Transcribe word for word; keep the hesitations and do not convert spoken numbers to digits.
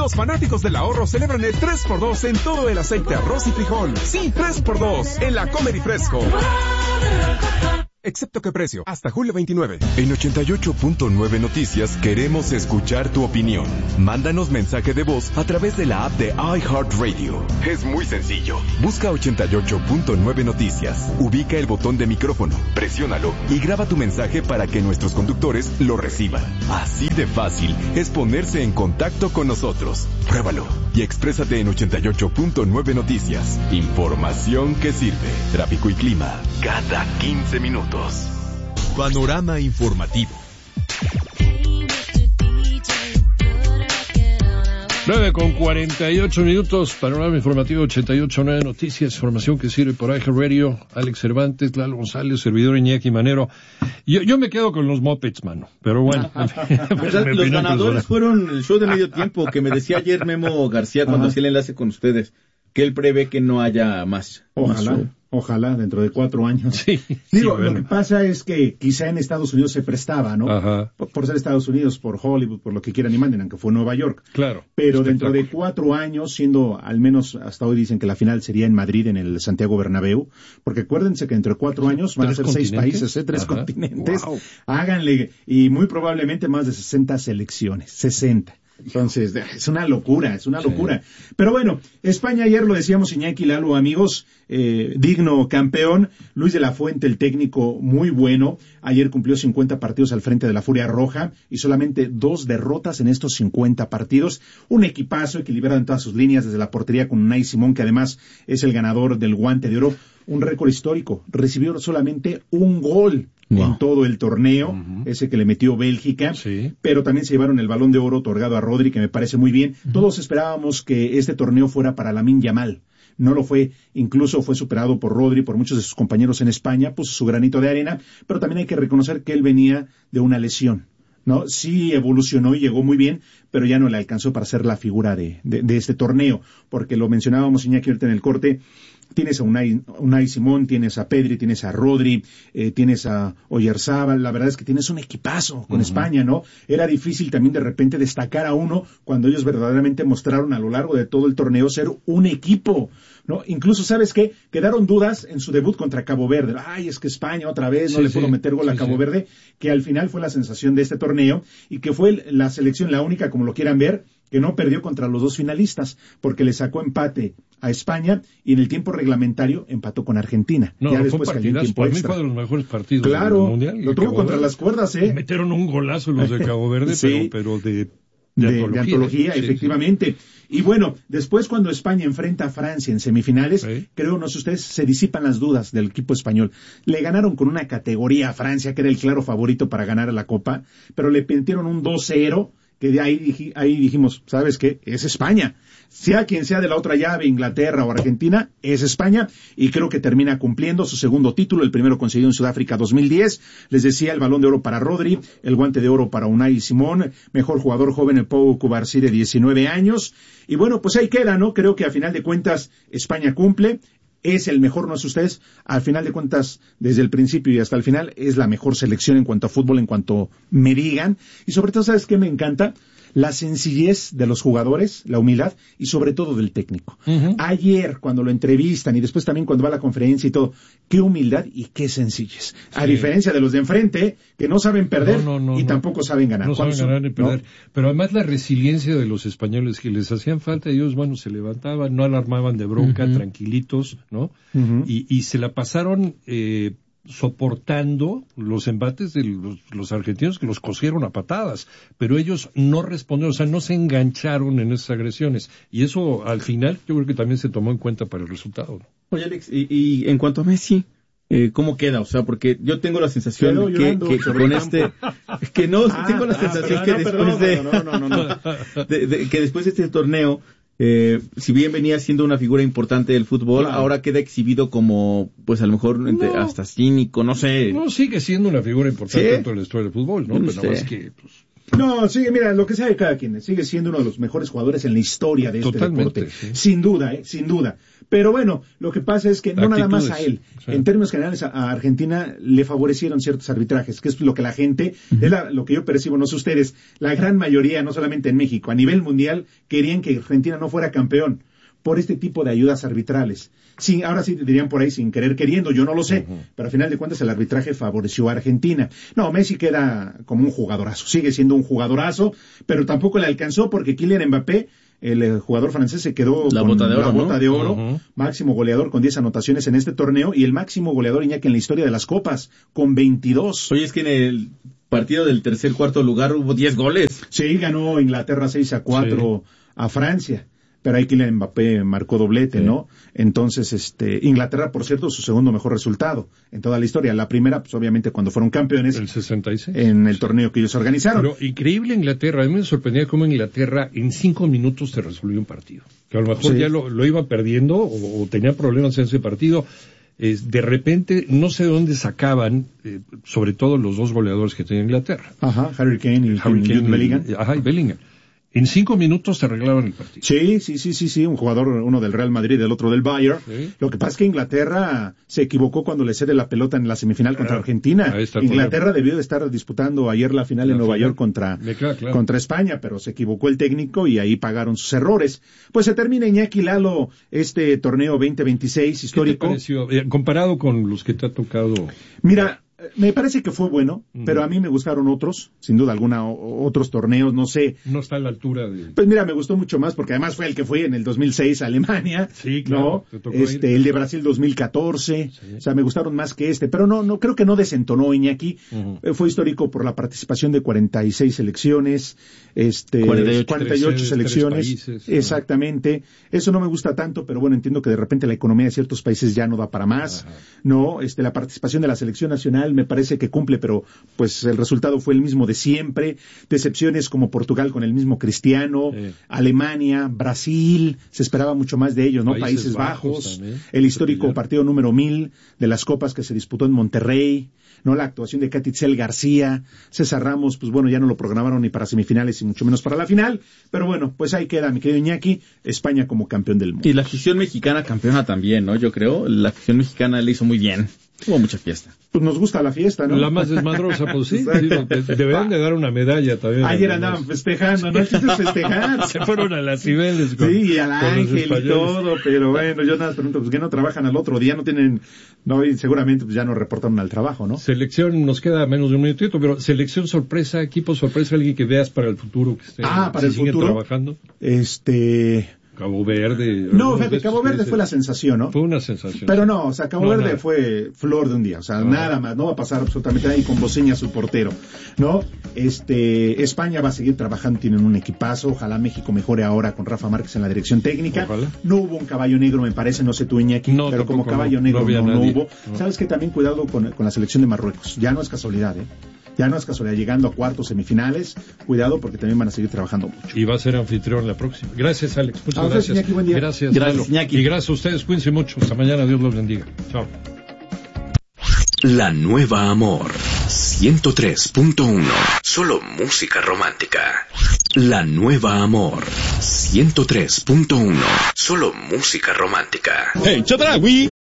Los fanáticos del ahorro celebran el tres por dos en todo el aceite, arroz y frijol. Sí, tres por dos en la Comer y Fresco. Excepto que precio, hasta julio veintinueve. En ochenta y ocho punto nueve Noticias queremos escuchar tu opinión. Mándanos mensaje de voz a través de la app de iHeartRadio. Es muy sencillo. Busca ochenta y ocho punto nueve Noticias. Ubica el botón de micrófono, presiónalo y graba tu mensaje para que nuestros conductores lo reciban. Así de fácil es ponerse en contacto con nosotros. Pruébalo y exprésate en ochenta y ocho punto nueve Noticias. Información que sirve. Tráfico y clima cada quince minutos. Panorama informativo. nueve con cuarenta y ocho minutos, panorama informativo ochenta y ocho punto nueve Noticias, información que sirve por iHeartRadio. Alex Cervantes, Lalo González, servidor Iñaki Manero. Yo, yo me quedo con los Mopeds, mano, pero bueno. Pues los ganadores fueron el show de medio tiempo, que me decía ayer Memo García cuando hacía el enlace con ustedes, que él prevé que no haya más. Ojalá. Más Ojalá, dentro de cuatro años. Sí. Digo, sí, lo bueno. que pasa es que quizá en Estados Unidos se prestaba, ¿no? Ajá. Por, por ser Estados Unidos, por Hollywood, por lo que quieran y manden, aunque fue Nueva York. Claro. Pero dentro de cuatro años, siendo, al menos hasta hoy dicen que la final sería en Madrid, en el Santiago Bernabéu, porque acuérdense que dentro de cuatro años van a ser seis países, ¿eh? tres Ajá. continentes. Wow. Háganle, y muy probablemente más de sesenta selecciones, sesenta. Entonces, es una locura, es una locura. Sí. Pero bueno, España ayer lo decíamos, Iñaki, Lalo, amigos, eh, digno campeón. Luis de la Fuente, el técnico, muy bueno. Ayer cumplió cincuenta partidos al frente de la Furia Roja y solamente dos derrotas en estos cincuenta partidos. Un equipazo equilibrado en todas sus líneas, desde la portería con Unai Simón, que además es el ganador del Guante de Oro. Un récord histórico. Recibió solamente un gol. Wow. En todo el torneo, uh-huh. ese que le metió Bélgica, sí. pero también se llevaron el Balón de Oro otorgado a Rodri, que me parece muy bien. Uh-huh. Todos esperábamos que este torneo fuera para Lamine Yamal. No lo fue, incluso fue superado por Rodri, por muchos de sus compañeros en España, puso su granito de arena, pero también hay que reconocer que él venía de una lesión, ¿no? Sí evolucionó y llegó muy bien, pero ya no le alcanzó para ser la figura de, de, de este torneo, porque lo mencionábamos, Iñaki, ahorita en el corte. Tienes a Unai, Unai Simón, tienes a Pedri, tienes a Rodri, eh, tienes a Oyarzábal. La verdad es que tienes un equipazo con uh-huh. España, ¿no? Era difícil también de repente destacar a uno cuando ellos verdaderamente mostraron a lo largo de todo el torneo ser un equipo, ¿no? Incluso, ¿sabes qué? Quedaron dudas en su debut contra Cabo Verde. Ay, es que España otra vez no sí, le pudo sí. meter gol sí, a Cabo sí. Verde, que al final fue la sensación de este torneo y que fue la selección, la única, como lo quieran ver, que no perdió contra los dos finalistas, porque le sacó empate a España y en el tiempo reglamentario empató con Argentina. No, ya no después cayó en tiempo para extra. mí fue de los mejores partidos claro, del Mundial. Lo tuvo contra Verde. Las cuerdas, ¿eh? Metieron un golazo los de Cabo Verde, sí. pero, pero de... De, de antología, de antología sí, efectivamente. Sí. Y bueno, después cuando España enfrenta a Francia en semifinales, sí. creo, no sé ustedes, se disipan las dudas del equipo español. Le ganaron con una categoría a Francia, que era el claro favorito para ganar la Copa, pero le metieron un dos cero, que de ahí, ahí dijimos, ¿sabes qué? Es España. Sea quien sea de la otra llave, Inglaterra o Argentina, es España, y creo que termina cumpliendo su segundo título, el primero conseguido en Sudáfrica dos mil diez. Les decía, el Balón de Oro para Rodri, el Guante de Oro para Unai Simón, mejor jugador joven el Pau Cubarsí de diecinueve años, y bueno, pues ahí queda, ¿no? Creo que a final de cuentas España cumple, es el mejor, no sé ustedes, al final de cuentas, desde el principio y hasta el final, es la mejor selección en cuanto a fútbol, en cuanto me digan, y sobre todo, ¿sabes qué me encanta? La sencillez de los jugadores, la humildad y sobre todo del técnico. Uh-huh. Ayer, cuando lo entrevistan y después también cuando va a la conferencia y todo, qué humildad y qué sencillez. Sí. A diferencia de los de enfrente, que no saben perder no, no, no, y tampoco saben ganar. No saben ganar ni perder. ¿No? Pero además la resiliencia de los españoles, que les hacían falta, ellos, bueno, se levantaban, no alarmaban de bronca, uh-huh. tranquilitos, ¿no? Uh-huh. Y, y se la pasaron... Eh, soportando los embates de los, los argentinos que los cosieron a patadas, pero ellos no respondieron, o sea, no se engancharon en esas agresiones, y eso al final yo creo que también se tomó en cuenta para el resultado, ¿no? Oye, Alex, y, y en cuanto a Messi, eh, ¿cómo queda? O sea, porque yo tengo la sensación que, llorando, que, que con este, que no, ah, tengo la sensación ah, que no, después perdón, de, no, no, no, no. de, de, que después de este torneo, Eh, si bien venía siendo una figura importante del fútbol, claro. ahora queda exhibido como, pues a lo mejor entre, no, hasta cínico, no sé. No, sigue siendo una figura importante ¿Sí? dentro de la historia del fúbol, ¿no? No Pero sé. más que, pues, No, sigue, mira, lo que sabe cada quien, sigue siendo uno de los mejores jugadores en la historia de este Totalmente, deporte. Sí. Sin duda, eh, sin duda. Pero bueno, lo que pasa es que no Actitudes, nada más a él. Sí. En términos generales, a, a Argentina le favorecieron ciertos arbitrajes, que es lo que la gente, uh-huh. es la, lo que yo percibo, no sé ustedes, la gran mayoría, no solamente en México, a nivel mundial, querían que Argentina no fuera campeón por este tipo de ayudas arbitrales. Sin, ahora sí dirían por ahí sin querer queriendo, yo no lo sé, uh-huh. pero al final de cuentas el arbitraje favoreció a Argentina. No, Messi queda como un jugadorazo, sigue siendo un jugadorazo, pero tampoco le alcanzó porque Kylian Mbappé, el, el jugador francés, se quedó la con bota de oro, la bota ¿no? de oro, uh-huh. máximo goleador con diez anotaciones en este torneo y el máximo goleador, Iñaki, en la historia de las copas, con veintidós. Oye, es que en el partido del tercer cuarto lugar hubo diez goles. Sí, ganó Inglaterra seis a cuatro sí. a Francia. Pero ahí Kylian Mbappé marcó doblete, sí. ¿no? Entonces, este, Inglaterra, por cierto, su segundo mejor resultado en toda la historia. La primera, pues obviamente cuando fueron campeones. El sesenta y seis. En el torneo que ellos organizaron. Pero increíble Inglaterra. A mí me sorprendía cómo Inglaterra en cinco minutos te resolvió un partido. Que a lo mejor sí. ya lo, lo iba perdiendo o, o tenía problemas en ese partido. Eh, de repente, no sé de dónde sacaban, eh, sobre todo los dos goleadores que tenía Inglaterra. Ajá, Harry Kane y, Harry Kane y Bellingham. Y, ajá, y Bellingham. En cinco minutos te arreglaban el partido. Sí, sí, sí, sí, sí, un jugador, uno del Real Madrid, el otro del Bayern. Sí. Lo que pasa es que Inglaterra se equivocó cuando le cede la pelota en la semifinal contra ah, Argentina. Inglaterra debió de estar disputando ayer la final la en Nueva final. York contra, claro, claro. contra España, pero se equivocó el técnico y ahí pagaron sus errores. Pues se termina, Iñaki Lalo, este torneo veinte veintiséis histórico. ¿Qué te pareció? Eh, comparado con los que te ha tocado. Mira, me parece que fue bueno, uh-huh. pero a mí me gustaron otros, sin duda alguna, o, otros torneos, no sé. No está a la altura de... Pues mira, me gustó mucho más porque además fue el que fue en el dos mil seis a Alemania, sí, claro, ¿no? Este, el de Brasil dos mil catorce, sí. o sea, me gustaron más que este, pero no, no creo que no desentonó Iñaki. Uh-huh. Eh, fue histórico por la participación de cuarenta y seis selecciones, este, cuarenta y ocho, cuarenta y ocho selecciones, países, exactamente. ¿No? Eso no me gusta tanto, pero bueno, entiendo que de repente la economía de ciertos países ya no da para más, uh-huh. ¿no? Este, la participación de la selección nacional me parece que cumple, pero pues el resultado fue el mismo de siempre. Decepciones como Portugal con el mismo Cristiano, sí. Alemania, Brasil, se esperaba mucho más de ellos, ¿no? Países, Países Bajos, Bajos el histórico partido número mil de las copas que se disputó en Monterrey, ¿no? La actuación de Catitzel García, César Ramos, pues bueno, ya no lo programaron ni para semifinales y mucho menos para la final, pero bueno, pues ahí queda, mi querido Iñaki, España como campeón del mundo. Y la afición mexicana campeona también, ¿no? Yo creo, la afición mexicana le hizo muy bien. Hubo mucha fiesta. Pues nos gusta la fiesta, ¿no? La más desmadrosa, pues sí. sí deberían de dar una medalla también. Ayer andaban festejando, ¿no? El chiste es festejar. Se fueron a las Cibeles. Con, sí, y al Ángel y todo, pero bueno, yo nada pregunto, pues que no trabajan al otro día, no tienen, no, y seguramente pues ya no reportan al trabajo, ¿no? Selección, nos queda menos de un minutito, pero selección sorpresa, equipo sorpresa, alguien que veas para el futuro que esté ah, para el futuro trabajando. Este... Cabo Verde. No, fíjate, Cabo Verde fue la sensación, ¿no? Fue una sensación. Pero no, o sea, Cabo no, Verde nada. Fue flor de un día, o sea, no. nada más, no va a pasar absolutamente nada y con Boceña su portero, ¿no? Este, España va a seguir trabajando, tienen un equipazo, ojalá México mejore ahora con Rafa Márquez en la dirección técnica. Ojalá. No hubo un caballo negro, me parece, no sé tú, Iñaki, no, pero como caballo no, negro no, no, no hubo. No. Sabes que también cuidado con, con la selección de Marruecos, ya no es casualidad, ¿eh? Ya no es casualidad, llegando a cuartos, semifinales, cuidado porque también van a seguir trabajando mucho. Y va a ser anfitrión la próxima. Gracias, Alex. Muchas a gracias. Usted, Iñaki, buen día. Gracias, gracias Iñaki. Y gracias a ustedes, cuídense mucho. Hasta mañana, Dios los bendiga. Chao. La Nueva Amor, ciento tres punto uno. Solo música romántica. La Nueva Amor, ciento tres punto uno. Solo música romántica. Hey, Chedraui,